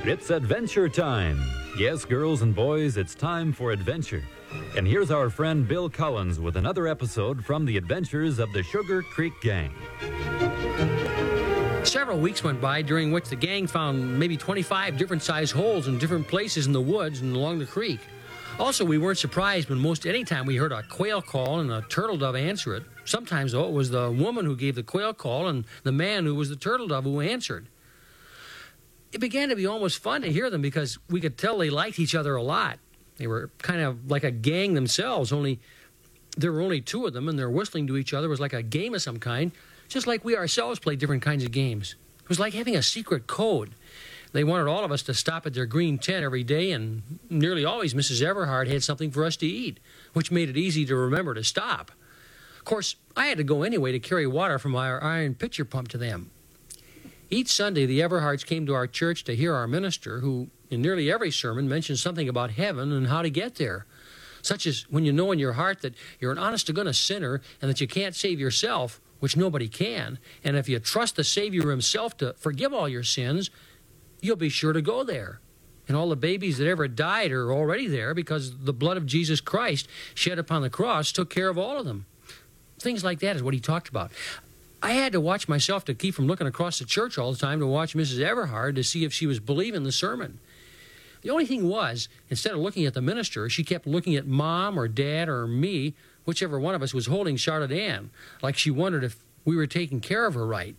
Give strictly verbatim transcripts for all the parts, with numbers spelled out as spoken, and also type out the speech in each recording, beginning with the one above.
It's adventure time. Yes, girls and boys, it's time for adventure. And here's our friend Bill Collins with another episode from the adventures of the Sugar Creek Gang. Several weeks went by during which the gang found maybe twenty-five different sized holes in different places in the woods and along the creek. Also, we weren't surprised when most any time we heard a quail call and a turtle dove answer it. Sometimes, though, it was the woman who gave the quail call and the man who was the turtle dove who answered. It began to be almost fun to hear them because we could tell they liked each other a lot. They were kind of like a gang themselves, only there were only two of them, and their whistling to each other was like a game of some kind, just like we ourselves played different kinds of games. It was like having a secret code. They wanted all of us to stop at their green tent every day, and nearly always Missus Everhard had something for us to eat, which made it easy to remember to stop. Of course, I had to go anyway to carry water from our iron pitcher pump to them. Each Sunday, the Everhards came to our church to hear our minister, who in nearly every sermon mentioned something about heaven and how to get there, such as when you know in your heart that you're an honest-to-goodness sinner and that you can't save yourself, which nobody can, and if you trust the Savior himself to forgive all your sins, you'll be sure to go there. And all the babies that ever died are already there because the blood of Jesus Christ shed upon the cross took care of all of them. Things like that is what he talked about. I had to watch myself to keep from looking across the church all the time to watch Missus Everhard to see if she was believing the sermon. The only thing was, instead of looking at the minister, she kept looking at Mom or Dad or me, whichever one of us was holding Charlotte Ann, like she wondered if we were taking care of her right.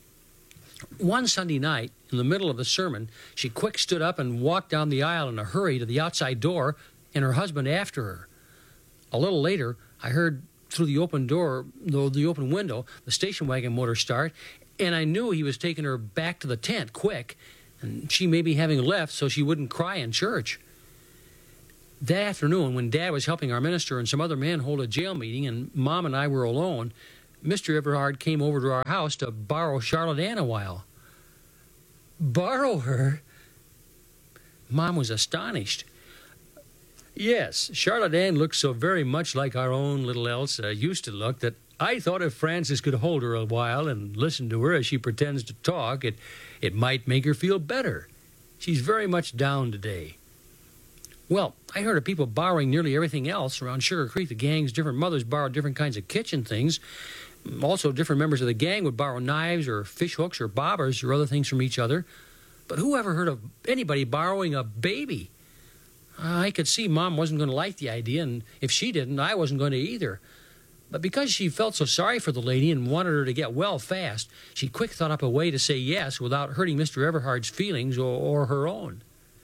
One Sunday night, in the middle of the sermon, she quick stood up and walked down the aisle in a hurry to the outside door, and her husband after her. A little later, I heard through the open door, though the open window, the station wagon motor start, and I knew he was taking her back to the tent quick, and she may be having left so she wouldn't cry in church. That afternoon, when Dad was helping our minister and some other men hold a jail meeting and Mom and I were alone, Mister Everhard came over to our house to borrow Charlotte Ann a while. Borrow her? Mom was astonished. Yes, Charlotte Ann looked so very much like our own little Elsa used to look that I thought if Francis could hold her a while and listen to her as she pretends to talk, it, it might make her feel better. She's very much down today. Well, I heard of people borrowing nearly everything else around Sugar Creek. The gang's different mothers borrowed different kinds of kitchen things. Also, different members of the gang would borrow knives or fish hooks or bobbers or other things from each other. But who ever heard of anybody borrowing a baby? I could see Mom wasn't going to like the idea, and if she didn't, I wasn't going to either. But because she felt so sorry for the lady and wanted her to get well fast, she quick thought up a way to say yes without hurting Mister Everhard's feelings or, or her own.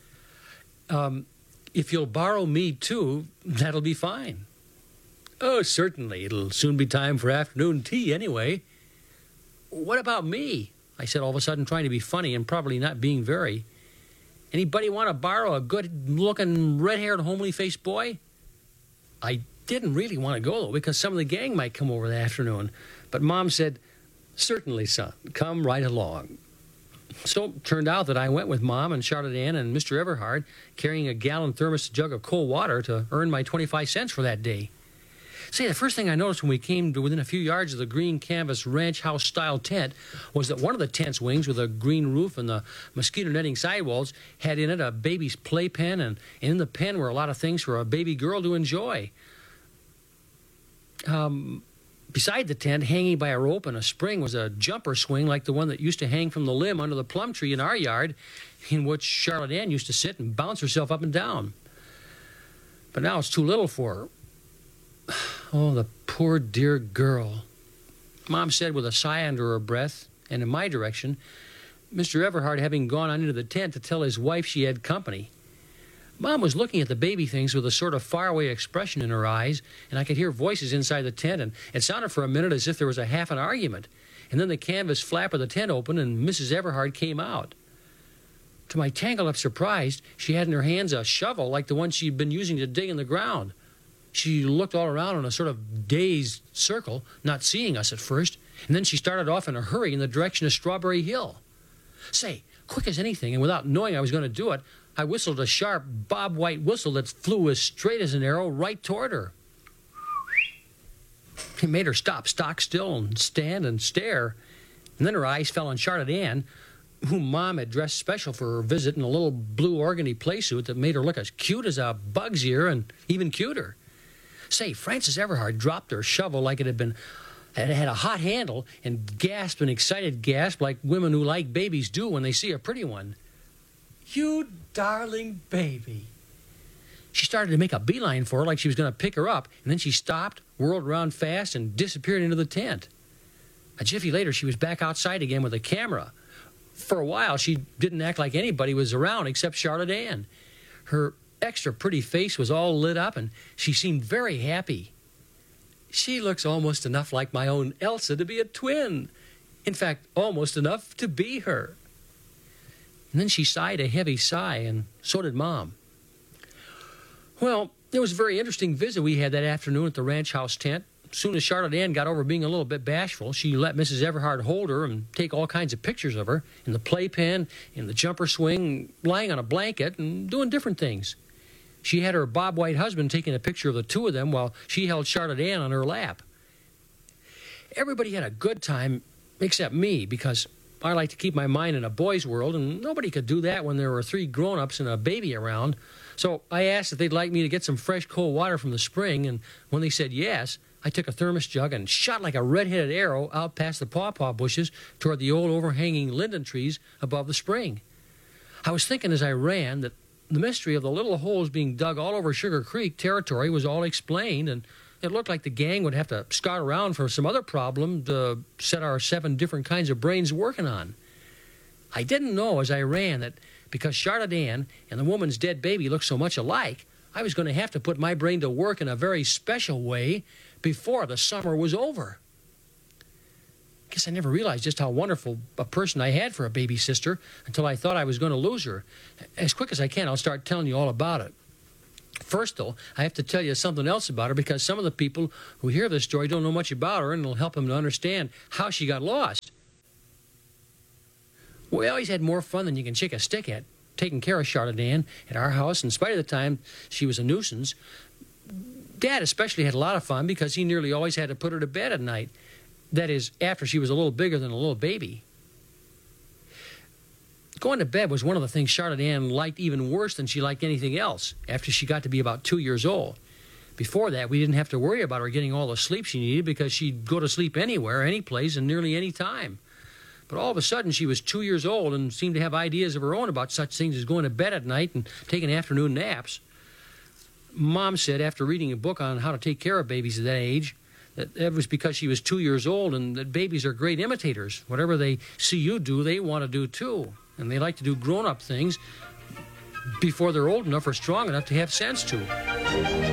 Um, if you'll borrow me, too, that'll be fine. Oh, certainly. It'll soon be time for afternoon tea anyway. What about me? I said all of a sudden, trying to be funny and probably not being very. Anybody want to borrow a good-looking, red-haired, homely-faced boy? I didn't really want to go, though, because some of the gang might come over that afternoon. But Mom said, certainly, son, come right along. So it turned out that I went with Mom and Charlotte Ann and Mister Everhard, carrying a gallon thermos jug of cold water to earn my twenty-five cents for that day. Say, the first thing I noticed when we came to within a few yards of the green canvas ranch house-style tent was that one of the tent's wings with a green roof and the mosquito netting sidewalls had in it a baby's playpen, and in the pen were a lot of things for a baby girl to enjoy. Um, beside the tent, hanging by a rope and a spring, was a jumper swing like the one that used to hang from the limb under the plum tree in our yard, in which Charlotte Ann used to sit and bounce herself up and down. But now it's too little for her. Oh, the poor dear girl. Mom said with a sigh under her breath, and in my direction, Mister Everhard having gone on into the tent to tell his wife she had company. Mom was looking at the baby things with a sort of faraway expression in her eyes, and I could hear voices inside the tent, and it sounded for a minute as if there was a half an argument. And then the canvas flap of the tent opened, and Missus Everhard came out. To my tangled-up surprise, she had in her hands a shovel like the one she'd been using to dig in the ground. She looked all around in a sort of dazed circle, not seeing us at first, and then she started off in a hurry in the direction of Strawberry Hill. Say, quick as anything, and without knowing I was going to do it, I whistled a sharp bob-white whistle that flew as straight as an arrow right toward her. It made her stop stock still and stand and stare, and then her eyes fell on Charlotte Ann, whom Mom had dressed special for her visit in a little blue organdy playsuit that made her look as cute as a bug's ear and even cuter. Say, Frances Everhart dropped her shovel like it had been it had a hot handle and gasped an excited gasp like women who like babies do when they see a pretty one. "You darling baby." She started to make a beeline for her like she was going to pick her up, and then she stopped, whirled around fast, and disappeared into the tent. A jiffy later, she was back outside again with a camera. For a while, she didn't act like anybody was around except Charlotte Ann. Her extra pretty face was all lit up, and she seemed very happy. "She looks almost enough like my own Elsa to be a twin. In fact, almost enough to be her." And then she sighed a heavy sigh, and so did Mom. Well, it was a very interesting visit we had that afternoon at the ranch house tent. As soon as Charlotte Ann got over being a little bit bashful, she let Missus Everhart hold her and take all kinds of pictures of her in the playpen, in the jumper swing, lying on a blanket, and doing different things. She had her Bob White husband taking a picture of the two of them while she held Charlotte Ann on her lap. Everybody had a good time except me, because I like to keep my mind in a boy's world, and nobody could do that when there were three grown-ups and a baby around. So I asked if they'd like me to get some fresh, cold water from the spring, and when they said yes, I took a thermos jug and shot like a red-headed arrow out past the pawpaw bushes toward the old overhanging linden trees above the spring. I was thinking as I ran that the mystery of the little holes being dug all over Sugar Creek territory was all explained, and it looked like the gang would have to scout around for some other problem to set our seven different kinds of brains working on. I didn't know as I ran that because Charlotte Ann and the woman's dead baby looked so much alike, I was going to have to put my brain to work in a very special way before the summer was over. Guess I never realized just how wonderful a person I had for a baby sister until I thought I was going to lose her. As quick as I can, I'll start telling you all about it. First, though, I have to tell you something else about her, because some of the people who hear this story don't know much about her, and it'll help them to understand how she got lost. We always had more fun than you can shake a stick at, taking care of Charlotte Ann at our house, in spite of the time she was a nuisance. Dad especially had a lot of fun because he nearly always had to put her to bed at night. That is, after she was a little bigger than a little baby. Going to bed was one of the things Charlotte Ann liked even worse than she liked anything else after she got to be about two years old. Before that, we didn't have to worry about her getting all the sleep she needed because she'd go to sleep anywhere, any place, and nearly any time. But all of a sudden, she was two years old and seemed to have ideas of her own about such things as going to bed at night and taking afternoon naps. Mom said, after reading a book on how to take care of babies at that age, that it was because she was two years old and that babies are great imitators. Whatever they see you do, they want to do too. And they like to do grown-up things before they're old enough or strong enough to have sense to.